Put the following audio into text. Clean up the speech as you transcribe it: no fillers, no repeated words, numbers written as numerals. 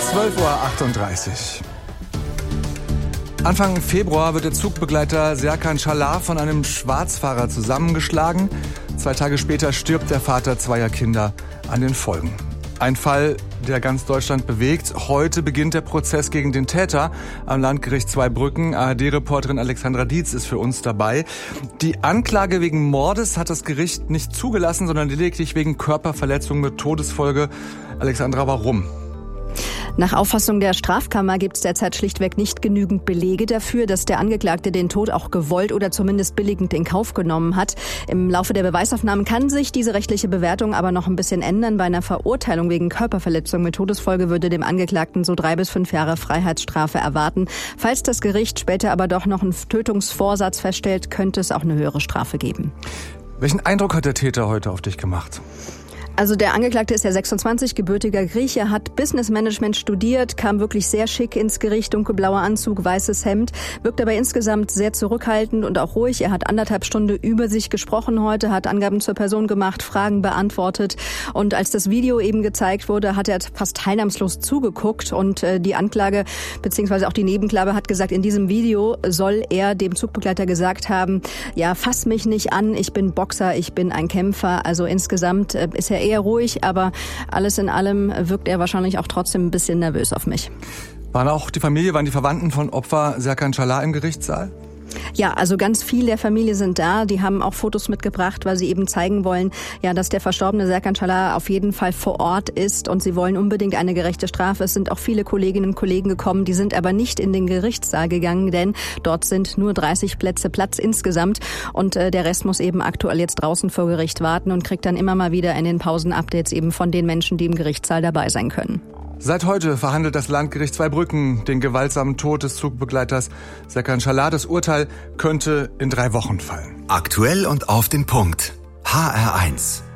12:38 Uhr. Anfang Februar wird der Zugbegleiter Serkan Çalar von einem Schwarzfahrer zusammengeschlagen. 2 Tage später stirbt der Vater zweier Kinder an den Folgen. Ein Fall, der ganz Deutschland bewegt. Heute beginnt der Prozess gegen den Täter am Landgericht Zweibrücken. ARD-Reporterin Alexandra Dietz ist für uns dabei. Die Anklage wegen Mordes hat das Gericht nicht zugelassen, sondern lediglich wegen Körperverletzung mit Todesfolge. Alexandra, warum? Nach Auffassung der Strafkammer gibt es derzeit schlichtweg nicht genügend Belege dafür, dass der Angeklagte den Tod auch gewollt oder zumindest billigend in Kauf genommen hat. Im Laufe der Beweisaufnahmen kann sich diese rechtliche Bewertung aber noch ein bisschen ändern. Bei einer Verurteilung wegen Körperverletzung mit Todesfolge würde dem Angeklagten so 3 bis 5 Jahre Freiheitsstrafe erwarten. Falls das Gericht später aber doch noch einen Tötungsvorsatz feststellt, könnte es auch eine höhere Strafe geben. Welchen Eindruck hat der Täter heute auf dich gemacht? Also der Angeklagte ist ja 26, gebürtiger Grieche, hat Business Management studiert, kam wirklich sehr schick ins Gericht, dunkelblauer Anzug, weißes Hemd, wirkt aber insgesamt sehr zurückhaltend und auch ruhig. Er hat 1,5 Stunden über sich gesprochen heute, hat Angaben zur Person gemacht, Fragen beantwortet und als das Video eben gezeigt wurde, hat er fast teilnahmslos zugeguckt und die Anklage bzw. auch die Nebenklage hat gesagt, in diesem Video soll er dem Zugbegleiter gesagt haben, ja, fass mich nicht an, ich bin Boxer, ich bin ein Kämpfer. Also insgesamt ist er eher ruhig, aber alles in allem wirkt er wahrscheinlich auch trotzdem ein bisschen nervös auf mich. Waren die Verwandten von Opfer Serkan Çalar im Gerichtssaal? Ja, also ganz viel der Familie sind da. Die haben auch Fotos mitgebracht, weil sie eben zeigen wollen, ja, dass der verstorbene Serkan Çalar auf jeden Fall vor Ort ist und sie wollen unbedingt eine gerechte Strafe. Es sind auch viele Kolleginnen und Kollegen gekommen, die sind aber nicht in den Gerichtssaal gegangen, denn dort sind nur 30 Plätze Platz insgesamt und der Rest muss eben aktuell jetzt draußen vor Gericht warten und kriegt dann immer mal wieder in den Pausen Updates eben von den Menschen, die im Gerichtssaal dabei sein können. Seit heute verhandelt das Landgericht Zweibrücken den gewaltsamen Tod des Zugbegleiters Serkan Çalar. Das Urteil könnte in 3 Wochen fallen. Aktuell und auf den Punkt. HR1.